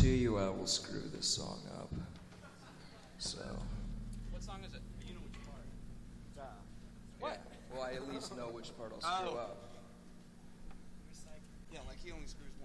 you, I will screw this song up. So. What song is it? You know which part. What? Well, I at least know which part I'll screw up. Yeah, like he only screws